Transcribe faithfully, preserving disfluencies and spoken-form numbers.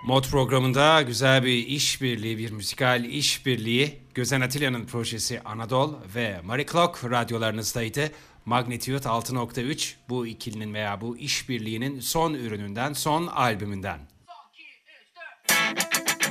Mod programında güzel bir işbirliği, bir müzikal işbirliği. Gözen Atilla'nın projesi Anadol ve Marie Clock radyolarınızdaydı. Magnitude altı nokta üç bu ikilinin veya bu işbirliğinin son ürününden, son albümünden.